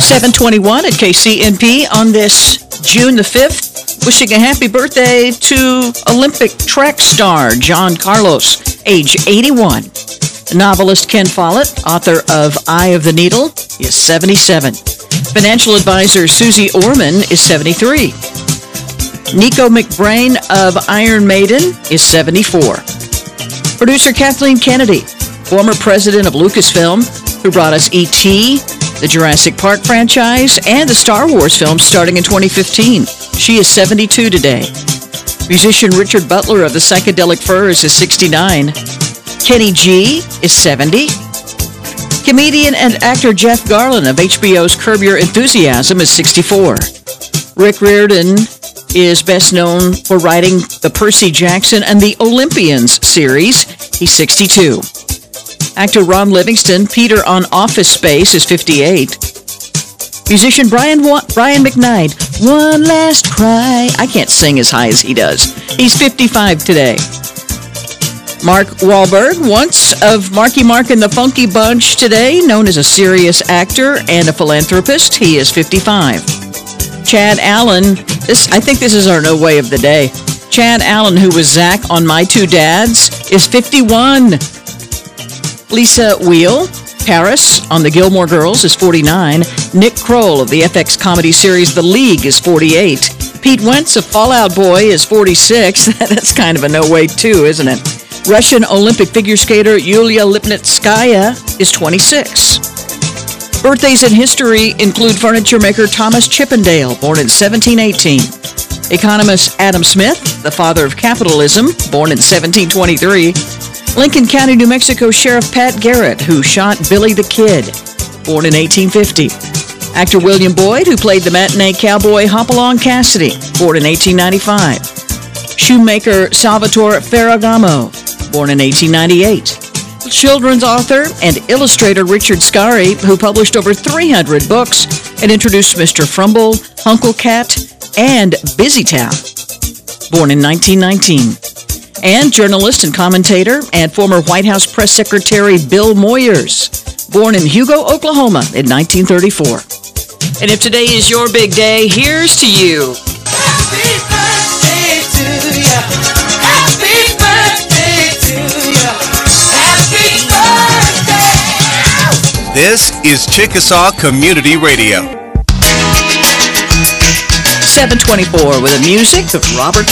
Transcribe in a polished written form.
7:21 at KCNP on this June the 5th. Wishing a happy birthday to Olympic track star John Carlos, age 81. Novelist Ken Follett, author of Eye of the Needle, is 77. Financial advisor Susie Orman is 73. Nico McBrain of Iron Maiden is 74. Producer Kathleen Kennedy, former president of Lucasfilm, who brought us E.T., the Jurassic Park franchise, and the Star Wars films starting in 2015. She is 72 today. Musician Richard Butler of the Psychedelic Furs is 69. Kenny G is 70. Comedian and actor Jeff Garlin of HBO's Curb Your Enthusiasm is 64. Rick Riordan is best known for writing the Percy Jackson and the Olympians series. He's 62. Actor Ron Livingston, Peter on Office Space, is 58. Musician Brian McKnight, One Last Cry. I can't sing as high as he does. He's 55 today. Mark Wahlberg, once of Marky Mark and the Funky Bunch, today known as a serious actor and a philanthropist. He is 55. Chad Allen, I think this is our no way of the day. Chad Allen, who was Zach on My Two Dads, is 51. Lisa Wheel, Paris on the Gilmore Girls, is 49. Nick Kroll of the FX comedy series The League is 48. Pete Wentz of Fall Out Boy is 46. That's kind of a no way too, isn't it? Russian Olympic figure skater Yulia Lipnitskaya is 26. Birthdays in history include furniture maker Thomas Chippendale, born in 1718. Economist Adam Smith, the father of capitalism, born in 1723. Lincoln County, New Mexico Sheriff Pat Garrett, who shot Billy the Kid, born in 1850. Actor William Boyd, who played the matinee cowboy Hopalong Cassidy, born in 1895. Shoemaker Salvatore Ferragamo, born in 1898. Children's author and illustrator Richard Scarry, who published over 300 books and introduced Mr. Frumble, Hunkle Cat, and Busy Town, born in 1919. And journalist and commentator and former White House Press Secretary Bill Moyers, born in Hugo, Oklahoma in 1934. And if today is your big day, here's to you. Happy birthday to you. Happy birthday to you. Happy birthday. This is Chickasaw Community Radio. 724 with the music of Robert